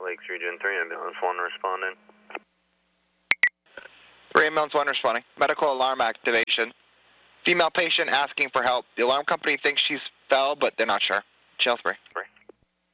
Lakes Region 3, ambulance 1 responding. 3 ambulance 1 responding. Medical alarm activation. Female patient asking for help. The alarm company thinks she's fell, but they're not sure. Channel 3.